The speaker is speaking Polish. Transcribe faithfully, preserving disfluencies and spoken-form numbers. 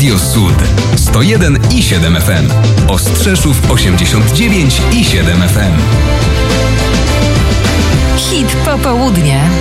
Radio Sud sto jeden i siedem F M, Ostrzeszów osiemdziesiąt dziewięć i siedem F M. Hit popołudnia.